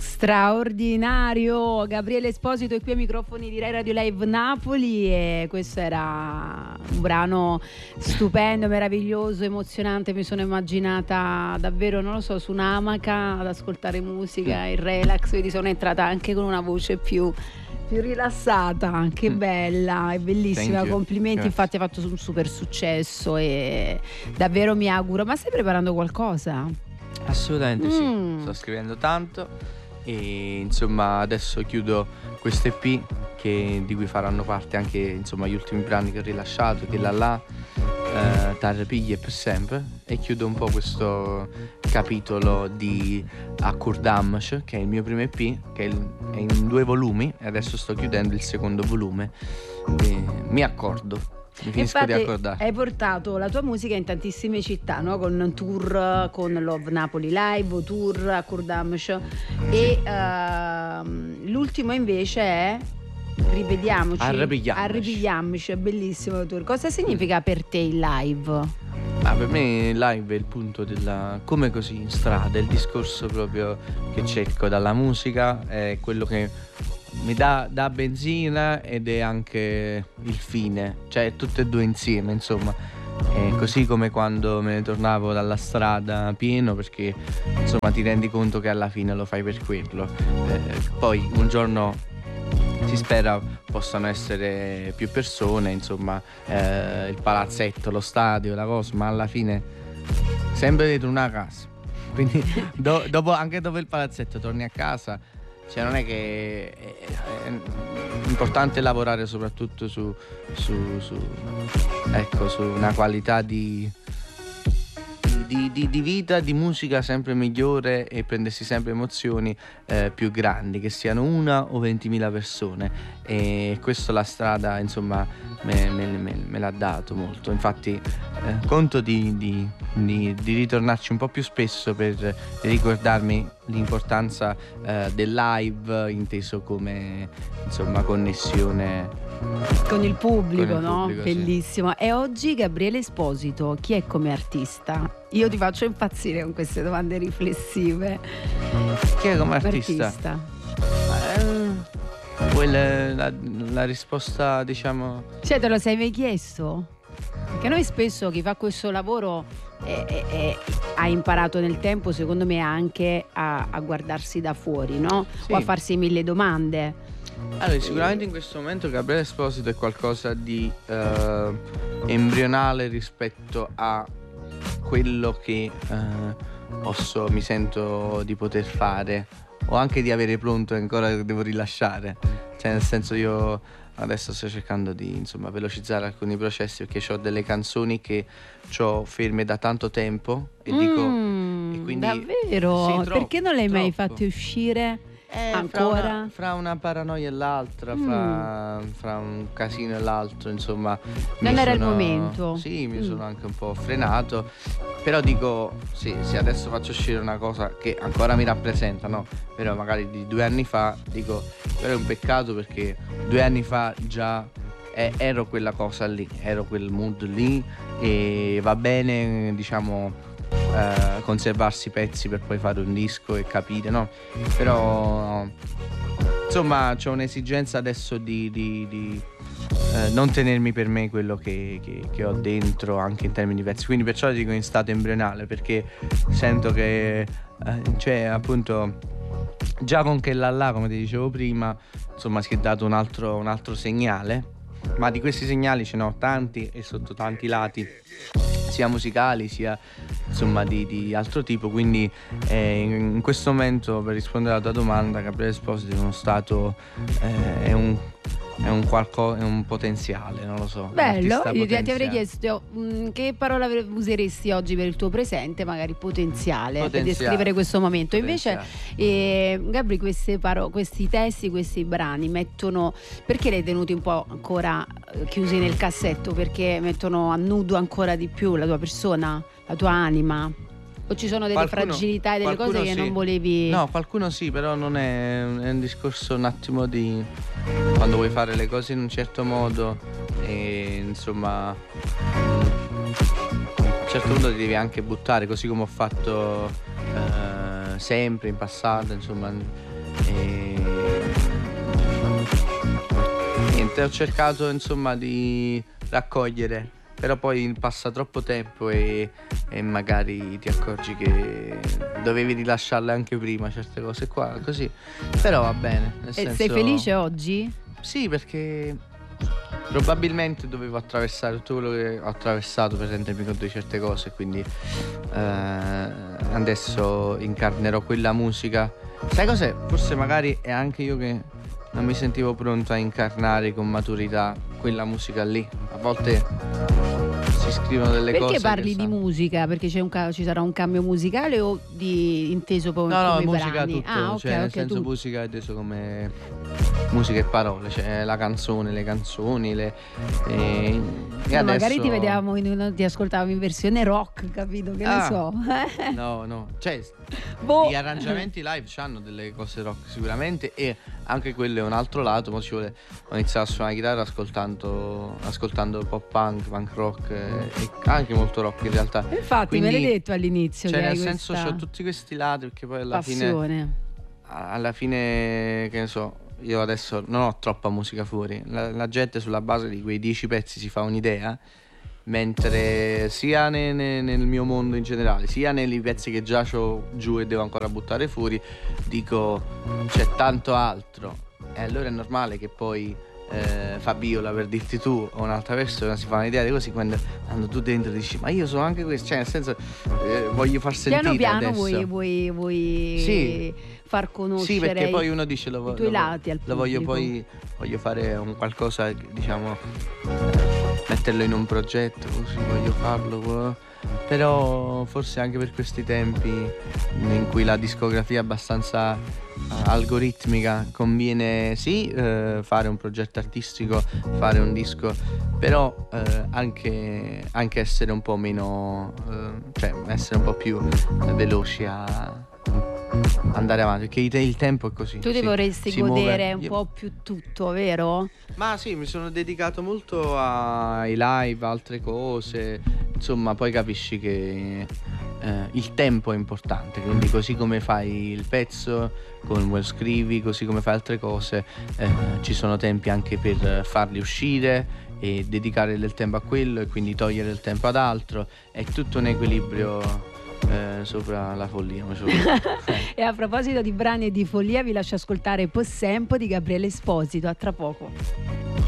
Straordinario, Gabriele Esposito è qui ai microfoni di Rai Radio Live Napoli e questo era un brano stupendo, meraviglioso, emozionante. Mi sono immaginata davvero, non lo so, su un'amaca ad ascoltare musica, il relax. Vedi, sono entrata anche con una voce più rilassata, che bella, è bellissima, complimenti. Grazie. Infatti ha fatto un super successo e davvero mi auguro. Ma stai preparando qualcosa? Assolutamente sì, sto scrivendo tanto e insomma adesso chiudo questo EP di cui faranno parte anche insomma gli ultimi brani che ho rilasciato, che Tarre piglie per sempre, e chiudo un po' questo capitolo di Akkurdamsh, che è il mio primo EP, che è in 2 volumi, e adesso sto chiudendo il secondo volume e mi accordo. Mi finisco di accordare. Hai portato la tua musica in tantissime città, no? Con tour, con Love Napoli Live, tour a Akkurdamsh, e l'ultimo invece è Rivediamoci. Arrividiamoci, è bellissimo il tour. Cosa significa per te il live? Per me il live è il punto come così in strada, il discorso proprio che cerco dalla musica, è quello che mi dà benzina ed è anche il fine, cioè tutte e due insieme, insomma. È così come quando me ne tornavo dalla strada pieno, perché insomma ti rendi conto che alla fine lo fai per quello. Poi un giorno si spera possano essere più persone, insomma, il palazzetto, lo stadio, la cosa, ma alla fine sempre dentro una casa. Quindi anche dopo il palazzetto torni a casa. Cioè non è che è importante lavorare soprattutto su una qualità di vita, di musica sempre migliore, e prendersi sempre emozioni più grandi, che siano 1 o 20.000 persone, e questo la strada insomma me l'ha dato molto. Infatti conto di ritornarci un po' più spesso per ricordarmi l'importanza del live, inteso come insomma connessione con il pubblico, no? Pubblico, bellissimo. sì. E oggi Gabriele Esposito, chi è come artista? Io ti faccio impazzire con queste domande riflessive. Chi è come artista? Poi la risposta, diciamo... Cioè, te lo sei mai chiesto? Perché noi spesso chi fa questo lavoro ha imparato nel tempo, secondo me, anche a guardarsi da fuori, no? Sì. O a farsi 1000 domande. Allora, sicuramente in questo momento Gabriele Esposito è qualcosa di embrionale rispetto a quello che mi sento di poter fare, o anche di avere pronto e ancora devo rilasciare. Cioè, nel senso, io adesso sto cercando di insomma velocizzare alcuni processi, perché ho delle canzoni che ho ferme da tanto tempo e dico, e quindi davvero? sì, troppo, perché non le hai mai troppo. fatte uscire? Ancora? Fra una paranoia e l'altra, fra un casino e l'altro, insomma. Non era il momento. Sì, mi sono anche un po' frenato. Però dico, sì, se adesso faccio uscire una cosa che ancora mi rappresenta, no? Però magari di 2 anni fa, dico, però è un peccato, perché 2 anni fa già ero quella cosa lì, ero quel mood lì, e va bene, diciamo, conservarsi pezzi per poi fare un disco e capire, no? Però insomma c'ho un'esigenza adesso di non tenermi per me quello che ho dentro, anche in termini di pezzi, quindi perciò dico in stato embrionale, perché sento che cioè appunto già con che là, come ti dicevo prima, insomma si è dato un altro segnale, ma di questi segnali ce ne ho tanti e sotto tanti lati, sia musicali sia insomma di altro tipo. Quindi in questo momento, per rispondere alla tua domanda, Gabriele Esposito è uno stato, è un potenziale, non lo so. Bello, ti avrei chiesto che parola useresti oggi per il tuo presente, magari potenziale. Per descrivere questo momento. Invece Gabri, questi testi, questi brani mettono, perché li hai tenuti un po' ancora chiusi nel cassetto? Perché mettono a nudo ancora di più la tua persona, la tua anima? O ci sono delle fragilità e delle cose che non volevi? No, qualcuno sì, però non è un discorso un attimo di quando vuoi fare le cose in un certo modo, e insomma a un certo punto ti devi anche buttare, così come ho fatto sempre in passato, insomma E niente, ho cercato insomma di raccogliere, però poi passa troppo tempo e magari ti accorgi che dovevi rilasciarle anche prima certe cose qua, così. Però va bene, nel senso... Sei felice oggi? Sì, perché probabilmente dovevo attraversare tutto quello che ho attraversato per rendermi conto di certe cose, quindi adesso incarnerò quella musica. Sai cos'è? Forse magari è anche io che non mi sentivo pronto a incarnare con maturità quella musica lì. A volte si scrivono delle cose. Perché parli di musica? Perché ci sarà un cambio musicale o inteso come come musica brani? tutto, cioè nel senso tutto. Musica inteso come musica e parole, cioè la canzone, le canzoni, e adesso... magari ti vedevamo ti ascoltavamo in versione rock, capito? Che ne so. No, cioè gli arrangiamenti live hanno delle cose rock sicuramente, e anche quello è un altro lato. Ma ho iniziato a suonare la chitarra ascoltando pop punk rock, e anche molto rock in realtà. Infatti, quindi, me l'hai detto all'inizio, cioè che nel senso c'ho tutti questi lati, perché poi alla fine che ne so, io adesso non ho troppa musica fuori, la gente sulla base di quei 10 pezzi si fa un'idea, mentre sia nel mio mondo in generale, sia nei pezzi che già c'ho giù e devo ancora buttare fuori, dico c'è tanto altro, e allora è normale che poi Fabiola, per dirti tu, o un'altra persona si fa un'idea di così, quando tu dentro dici ma io sono anche questo, cioè nel senso voglio far sentire piano adesso. vuoi sì, far conoscere, sì, perché poi uno dice i tuoi lati al pubblico. Voglio fare un qualcosa, diciamo, metterlo in un progetto, così voglio farlo, però forse anche per questi tempi in cui la discografia è abbastanza algoritmica conviene fare un progetto artistico, fare un disco, però anche essere un po' meno cioè essere un po' più veloci a andare avanti, perché il tempo è così. Tu ti vorresti godere un po' più tutto, vero? Ma sì, mi sono dedicato molto ai live, altre cose, insomma, poi capisci che il tempo è importante, quindi così come fai il pezzo, come lo scrivi, così come fai altre cose, ci sono tempi anche per farli uscire e dedicare del tempo a quello, e quindi togliere il tempo ad altro. È tutto un equilibrio sopra la follia. E a proposito di brani e di follia, vi lascio ascoltare Possempo di Gabriele Esposito. A tra poco.